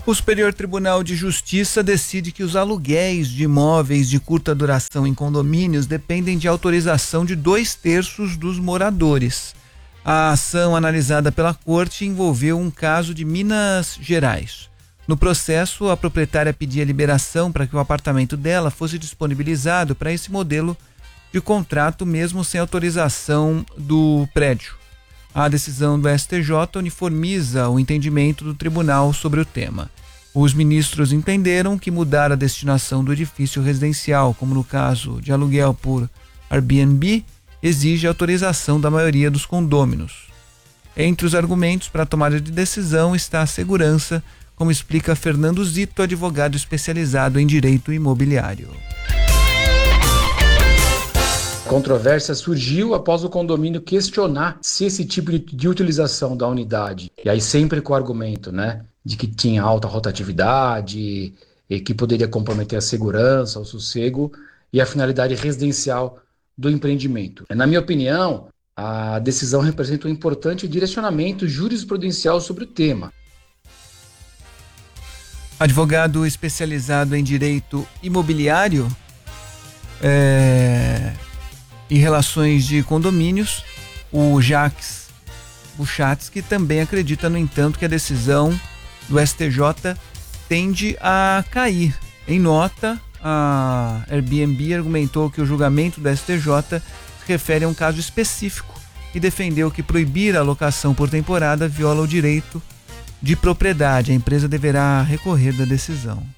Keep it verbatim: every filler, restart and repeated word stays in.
O Superior Tribunal de Justiça decide que os aluguéis de imóveis de curta duração em condomínios dependem de autorização de dois terços dos moradores. A ação analisada pela Corte envolveu um caso de Minas Gerais. No processo, a proprietária pedia liberação para que o apartamento dela fosse disponibilizado para esse modelo de contrato, mesmo sem autorização do prédio. A decisão do S T J uniformiza o entendimento do tribunal sobre o tema. Os ministros entenderam que mudar a destinação do edifício residencial, como no caso de aluguel por Airbnb, exige autorização da maioria dos condôminos. Entre os argumentos para a tomada de decisão está a segurança, como explica Fernando Zito, advogado especializado em direito imobiliário. A controvérsia surgiu após o condomínio questionar se esse tipo de utilização da unidade, e aí sempre com o argumento, né, de que tinha alta rotatividade e que poderia comprometer a segurança, o sossego e a finalidade residencial do empreendimento. Na minha opinião, a decisão representa um importante direcionamento jurisprudencial sobre o tema. Advogado especializado em direito imobiliário é, e relações de condomínios, o Jacques Buchatsky também acredita, no entanto, que a decisão do S T J tende a cair. Em nota, a Airbnb argumentou que o julgamento do S T J se refere a um caso específico e defendeu que proibir a locação por temporada viola o direito de propriedade. A empresa deverá recorrer da decisão.